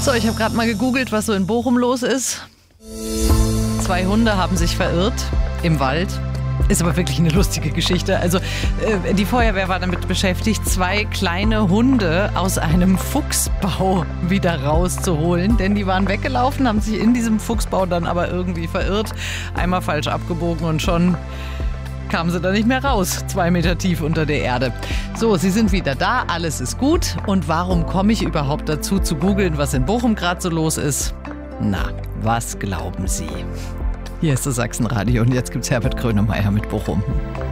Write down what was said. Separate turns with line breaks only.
So, ich habe gerade mal gegoogelt, was so in Bochum los ist. 2 Hunde haben sich verirrt im Wald. Ist aber wirklich eine lustige Geschichte. Also die Feuerwehr war damit beschäftigt, 2 kleine Hunde aus einem Fuchsbau wieder rauszuholen. Denn die waren weggelaufen, haben sich in diesem Fuchsbau dann aber irgendwie verirrt. Einmal falsch abgebogen und schon kamen sie da nicht mehr raus. 2 Meter tief unter der Erde. So, sie sind wieder da, alles ist gut. Und warum komme ich überhaupt dazu zu googeln, was in Bochum gerade so los ist? Na, was glauben Sie? Hier ist das Sachsenradio und jetzt gibt's Herbert Grönemeyer mit Bochum.